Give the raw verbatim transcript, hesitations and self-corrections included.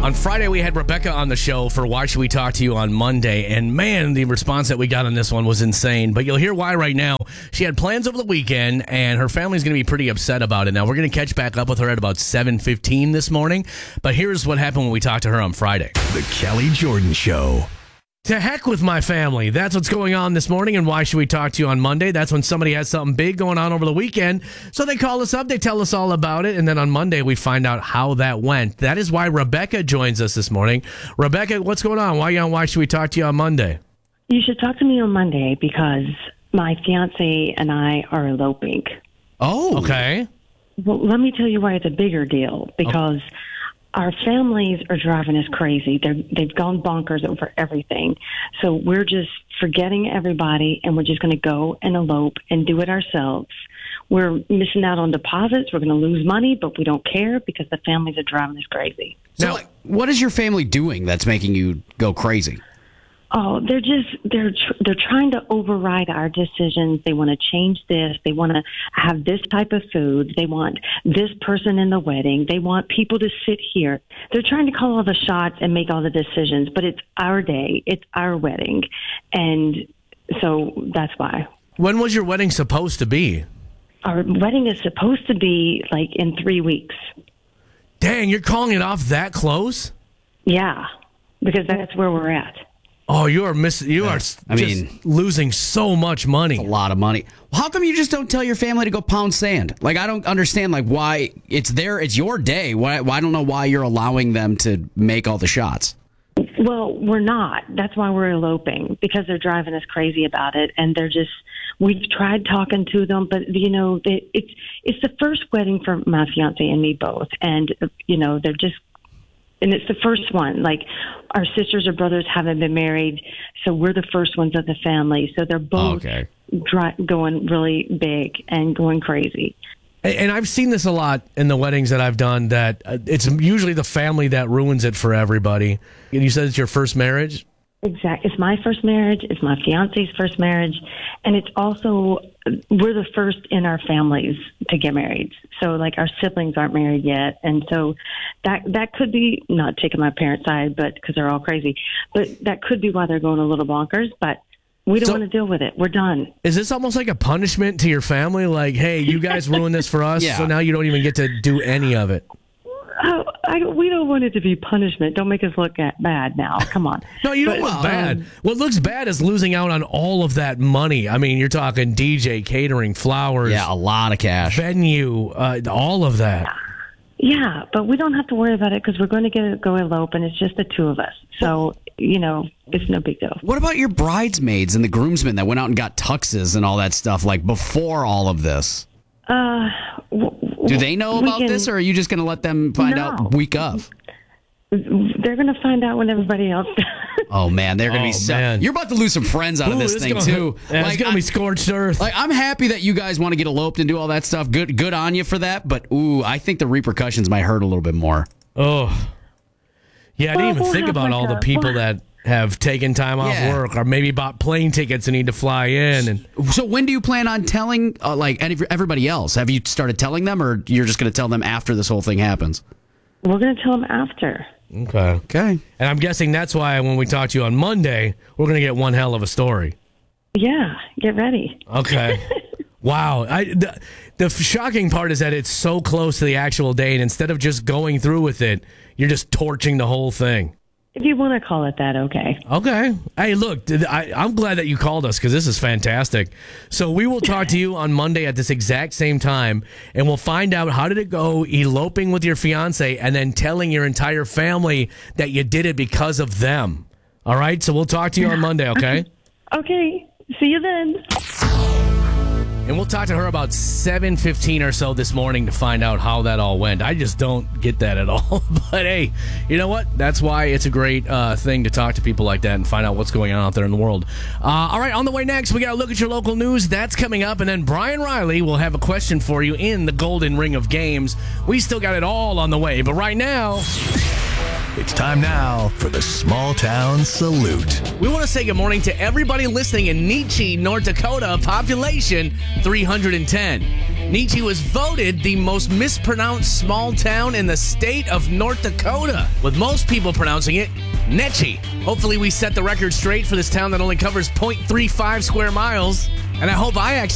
On Friday, we had Rebecca on the show for Why Should We Talk to You on Monday. And man, the response that we got on this one was insane. But you'll hear why right now. She had plans over the weekend, and her family's going to be pretty upset about it. Now, we're going to catch back up with her at about seven fifteen this morning. But here's what happened when we talked to her on Friday. The Kelly Jordan Show. To heck with my family. That's what's going on this morning, and Why Should We Talk to You on Monday? That's when somebody has something big going on over the weekend. So they call us up, they tell us all about it, and then on Monday we find out how that went. That is why Rebecca joins us this morning. Rebecca, what's going on? Why are you on Why Should We Talk to You on Monday? You should talk to me on Monday because my fiance and I are eloping. Oh. Okay. Well, let me tell you why it's a bigger deal. Because oh. our families are driving us crazy. They're, they've gone bonkers over everything. So we're just forgetting everybody, and we're just going to go and elope and do it ourselves. We're missing out on deposits. We're going to lose money, but we don't care because the families are driving us crazy. So, now, what is your family doing that's making you go crazy? Oh, they're just they're tr- they're trying to override our decisions. They want to change this. They want to have this type of food. They want this person in the wedding. They want people to sit here. They're trying to call all the shots and make all the decisions, but it's our day. It's our wedding. And so that's why. When was your wedding supposed to be? Our wedding is supposed to be like in three weeks. Dang, you're calling it off that close? Yeah, because that's where we're at. Oh, you are missing. You yeah. are I just mean, losing so much money. A lot of money. How come you just don't tell your family to go pound sand? Like, I don't understand. Like, why it's there? It's your day. Why? why I don't know why you're allowing them to make all the shots. Well, we're not. That's why we're eloping, because they're driving us crazy about it, and they're just. We've tried talking to them, but you know, they, it's it's the first wedding for my fiance and me both, and you know, they're just. And it's the first one. Like, our sisters or brothers haven't been married, so we're the first ones of the family. So they're both okay. dry, going really big and going crazy. And I've seen this a lot in the weddings that I've done, that it's usually the family that ruins it for everybody. And you said it's your first marriage? Exactly. It's my first marriage. It's my fiance's first marriage. And it's also, we're the first in our families to get married. So, like, our siblings aren't married yet. And so that that could be, not taking my parents' side, but because they're all crazy, but that could be why they're going a little bonkers. But we don't so, want to deal with it. We're done. Is this almost like a punishment to your family? Like, hey, you guys ruined this for us, yeah. so now you don't even get to do any of it. Oh, I, we don't want it to be punishment. Don't make us look at bad now. Come on. No, you don't but, look bad. Um, what looks bad is losing out on all of that money. I mean, you're talking D J, catering, flowers. Yeah, a lot of cash. Venue, uh, all of that. Yeah, but we don't have to worry about it because we're going to get go elope, and it's just the two of us. So, you know, it's no big deal. What about your bridesmaids and the groomsmen that went out and got tuxes and all that stuff, like, before all of this? Uh, w- Do they know about can, this, or are you just going to let them find no. out week of? They're going to find out when everybody else does. Oh, man, they're going to oh, be so... Man. You're about to lose some friends out Ooh, of this thing, gonna, too. Yeah, like, it's going to be scorched earth. Like, I'm happy that you guys want to get eloped and do all that stuff. Good good on you for that, but, ooh, I think the repercussions might hurt a little bit more. Oh. Yeah, I well, didn't even we'll think about like all a, the people well, that have taken time off yeah. work or maybe bought plane tickets and need to fly in. And So when do you plan on telling, uh, like, everybody else? Have you started telling them, or you're just going to tell them after this whole thing happens? We're going to tell them after. Okay. Okay. And I'm guessing that's why when we talk to you on Monday, we're going to get one hell of a story. Yeah, get ready. Okay. Wow. I, the, the shocking part is that it's so close to the actual date, and instead of just going through with it, you're just torching the whole thing. If you want to call it that, okay. Okay. Hey, look, I, I'm glad that you called us because this is fantastic. So we will talk to you on Monday at this exact same time, and we'll find out how did it go eloping with your fiance and then telling your entire family that you did it because of them. All right? So we'll talk to you on Monday, okay? Okay. See you then. And we'll talk to her about seven fifteen or so this morning to find out how that all went. I just don't get that at all. But hey, you know what? That's why it's a great uh, thing to talk to people like that and find out what's going on out there in the world. Uh, all right, on the way next, we got to look at your local news. That's coming up. And then Brian Riley will have a question for you in the Golden Ring of Games. We still got it all on the way. But right now... It's time now for the Small Town Salute. We want to say good morning to everybody listening in Nietzsche, North Dakota, population three hundred ten. Nietzsche was voted the most mispronounced small town in the state of North Dakota, with most people pronouncing it Netchy. Hopefully we set the record straight for this town that only covers zero point three five square miles, and I hope I actually